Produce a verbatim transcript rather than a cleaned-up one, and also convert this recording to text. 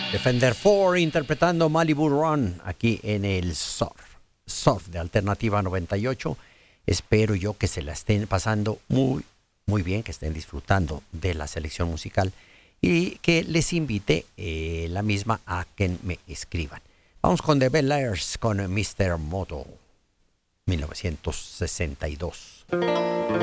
Defender cuatro interpretando Malibu Run aquí en el Surf. Surf de Alternativa noventa y ocho. Espero yo que se la estén pasando muy, muy bien, que estén disfrutando de la selección musical y que les invite eh, la misma a que me escriban. Vamos con The Bel Airs con mister Moto, mil novecientos sesenta y dos.